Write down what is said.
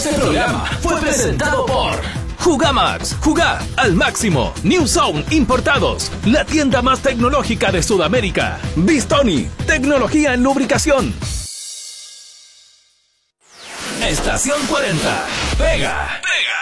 Este programa fue presentado por Jugamax, jugá al máximo. New Zone Importados, la tienda más tecnológica de Sudamérica. Bistoni, tecnología en lubricación. Estación 40, pega.